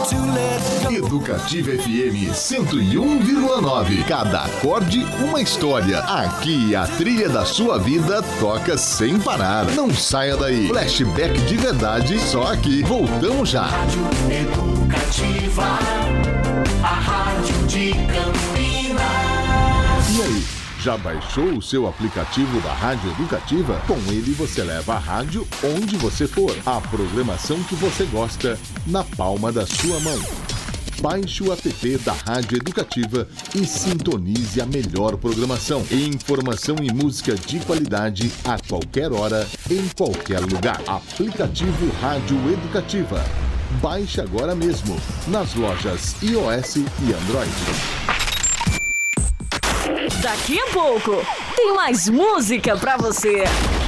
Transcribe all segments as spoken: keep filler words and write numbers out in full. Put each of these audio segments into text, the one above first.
Educativa F M cento e um vírgula nove. Cada acorde, uma história. Aqui a trilha da sua vida toca sem parar. Não saia daí. Flashback de verdade, só aqui. Voltamos já. Rádio Educativa, a rádio de Campinas. E aí? Já baixou o seu aplicativo da Rádio Educativa? Com ele você leva a rádio onde você for. A programação que você gosta na palma da sua mão. Baixe o app da Rádio Educativa e sintonize a melhor programação. Informação e música de qualidade a qualquer hora, em qualquer lugar. Aplicativo Rádio Educativa. Baixe agora mesmo nas lojas iOS e Android. Daqui a pouco tem mais música pra você.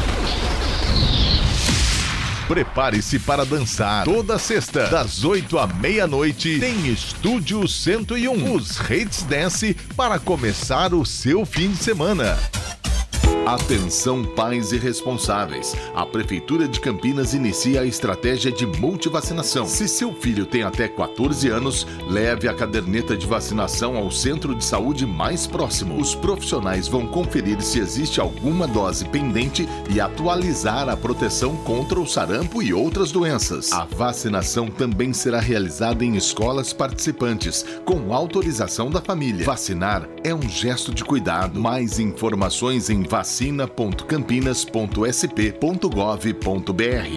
Prepare-se para dançar. Toda sexta, das oito à meia-noite, tem Estúdio cento e um. Os Hits Dance para começar o seu fim de semana. Atenção, pais e responsáveis. A Prefeitura de Campinas inicia a estratégia de multivacinação. Se seu filho tem até quatorze anos, leve a caderneta de vacinação ao centro de saúde mais próximo. Os profissionais vão conferir se existe alguma dose pendente e atualizar a proteção contra o sarampo e outras doenças. A vacinação também será realizada em escolas participantes, com autorização da família. Vacinar é um gesto de cuidado. Mais informações em vacina ponto campinas ponto s p ponto gov ponto b r.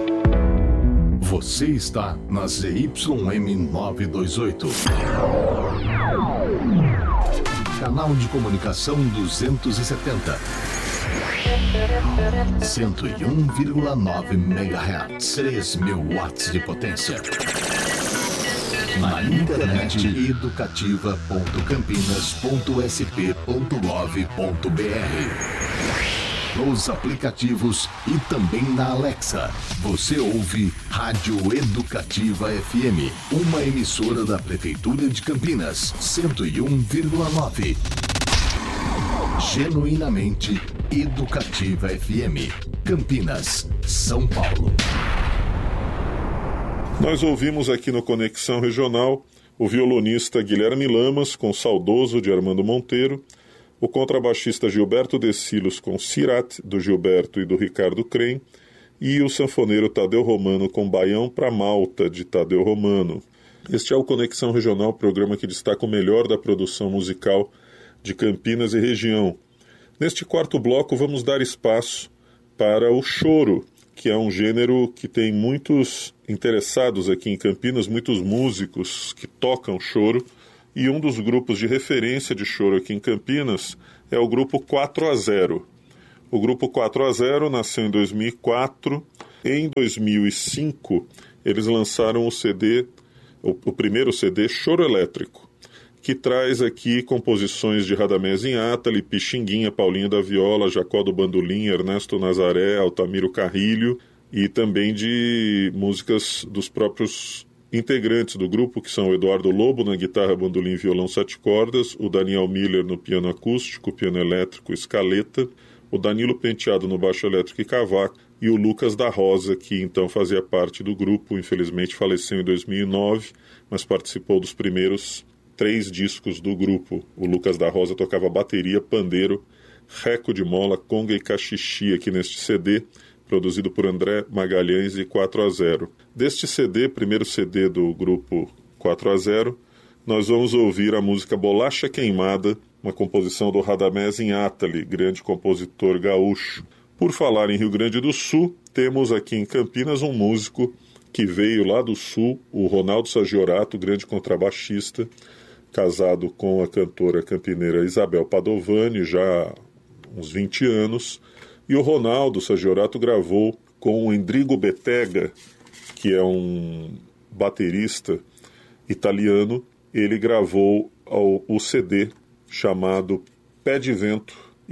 Você está na Z Y M novecentos e vinte e oito. Canal de comunicação duzentos e setenta. cento e um vírgula nove megahertz. três mil watts de potência. Na internet educativa ponto campinas ponto s p ponto gov ponto b r. Nos aplicativos e também na Alexa. Você ouve Rádio Educativa F M, uma emissora da Prefeitura de Campinas, cento e um vírgula nove. Genuinamente Educativa F M, Campinas, São Paulo. Nós ouvimos aqui no Conexão Regional o violonista Guilherme Lamas com Saudoso de Armando Monteiro, o contrabaixista Gilberto Decilos com Sirat, do Gilberto e do Ricardo Crem, e o sanfoneiro Tadeu Romano com Baião pra Malta, de Tadeu Romano. Este é o Conexão Regional, programa que destaca o melhor da produção musical de Campinas e região. Neste quarto bloco vamos dar espaço para o choro, que é um gênero que tem muitos interessados aqui em Campinas, muitos músicos que tocam choro, e um dos grupos de referência de choro aqui em Campinas é o grupo quatro a zero. O grupo quatro a zero nasceu em dois mil e quatro. Em dois mil e cinco, eles lançaram o C D, o, o primeiro C D, Choro Elétrico, que traz aqui composições de Radamés Inátali, Pixinguinha, Paulinho da Viola, Jacó do Bandolim, Ernesto Nazaré, Altamiro Carrilho, e também de músicas dos próprios integrantes do grupo, que são o Eduardo Lobo na guitarra, bandolim e violão sete cordas, o Daniel Miller no piano acústico, piano elétrico, escaleta, o Danilo Penteado no baixo elétrico e cavaco, e o Lucas da Rosa, que então fazia parte do grupo, infelizmente faleceu em dois mil e nove, mas participou dos primeiros três discos do grupo. O Lucas da Rosa tocava bateria, pandeiro, reco de mola, conga e cachixi aqui neste C D, produzido por André Magalhães e quatro a zero. Deste C D, primeiro C D do grupo quatro a zero, nós vamos ouvir a música Bolacha Queimada, uma composição do Radamés Inátali, grande compositor gaúcho. Por falar em Rio Grande do Sul, temos aqui em Campinas um músico que veio lá do Sul, o Ronaldo Sagiorato, grande contrabaixista, casado com a cantora campineira Isabel Padovani, já há uns vinte anos. E o Ronaldo Sagiorato gravou com o Endrigo Bettega, que é um baterista italiano. Ele gravou o C D chamado Pé de Vento,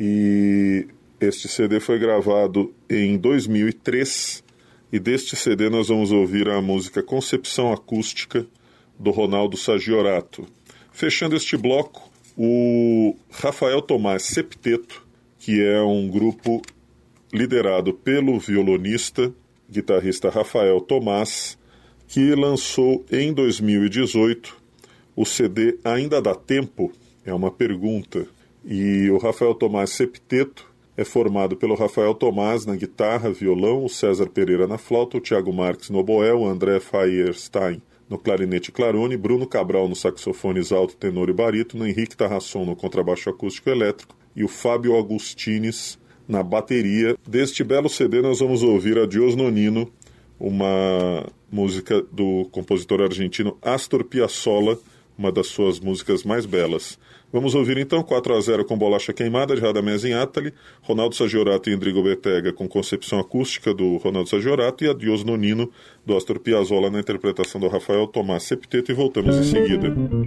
e este C D foi gravado em dois mil e três, e deste C D nós vamos ouvir a música Concepção Acústica, do Ronaldo Sagiorato. Fechando este bloco, o Rafael Tomás Septeto, que é um grupo liderado pelo violonista, guitarrista Rafael Tomás, que lançou em dois mil e dezoito o C D Ainda Dá Tempo? É uma pergunta. E o Rafael Thomaz Septeto é formado pelo Rafael Thomaz na guitarra, violão, o César Pereira na flauta, o Thiago Marques no oboé, o André Feierstein no clarinete clarone, Bruno Cabral no saxofones alto, tenor e barítono, Henrique Tarrasson no contrabaixo acústico elétrico e o Fábio Agustines na bateria. Deste belo C D nós vamos ouvir Adiós Nonino, uma música do compositor argentino Astor Piazzolla, uma das suas músicas mais belas. Vamos ouvir então quatro a zero com Bolacha Queimada, de Radamés Inátali, Ronaldo Sagiorato e Endrigo Betega com concepção acústica do Ronaldo Sagiorato e Adiós Nonino, do Astor Piazzolla na interpretação do Rafael Thomaz Septeto, e voltamos em seguida.